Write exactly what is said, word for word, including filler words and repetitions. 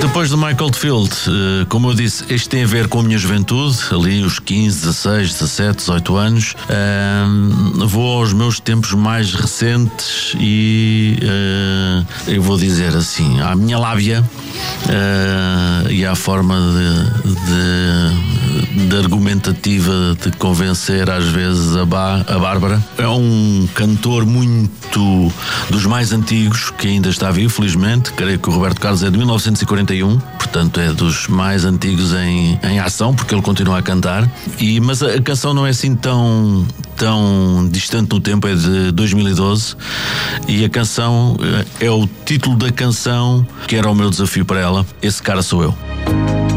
Depois do Michael Field, como eu disse, este tem a ver com a minha juventude, ali os quinze, dezasseis, dezassete, dezoito anos. Uh, vou aos meus tempos mais recentes e uh, eu vou dizer assim, à minha lábia uh, e à forma de, de, de argumentativa de convencer às vezes a, ba, a Bárbara. É um cantor muito dos mais antigos, que ainda está vivo, felizmente. Creio que o Roberto Carlos é de mil novecentos e quarenta e um, portanto é dos mais antigos em, em ação, porque ele continua a cantar. E, mas a, a canção não é assim tão, tão distante no tempo, é de dois mil e doze, e a canção é o título da canção que era o meu desafio para ela. Esse cara sou eu.